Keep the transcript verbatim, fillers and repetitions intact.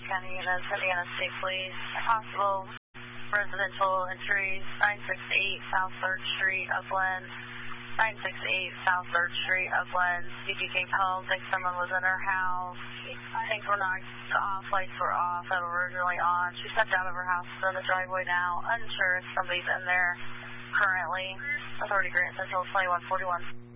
County units, Indiana State Police, possible residential injuries, nine six eight South third Street, Upland, nine six eight South third Street, Upland. C P K called, think someone was in her house. Things were knocked off, lights were off that were originally on. She stepped out of her house in the driveway now, unsure if somebody's in there currently. Authority Grant Central twenty-one forty-one.